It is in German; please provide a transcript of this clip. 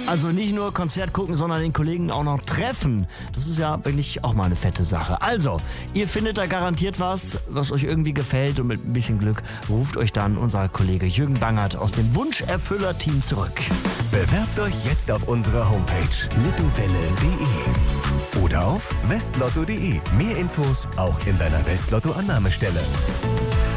Also nicht nur Konzert gucken, sondern den Kollegen auch noch treffen. Das ist ja wirklich auch mal eine fette Sache. Also, ihr findet da garantiert was euch irgendwie gefällt und mit ein bisschen Glück ruft euch dann unser Kollege Jürgen Bangert aus dem Wunscherfüller-Team zurück. Bewerbt euch jetzt auf unserer Homepage littowelle.de oder auf westlotto.de. Mehr Infos auch in deiner Westlotto-Annahmestelle.